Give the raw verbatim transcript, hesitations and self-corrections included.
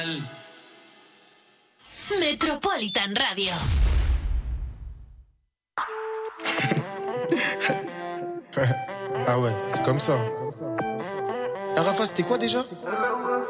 Metropolitan Radio. Ah ouais, c'est comme ça. Ah Rafa, c'était quoi déjà?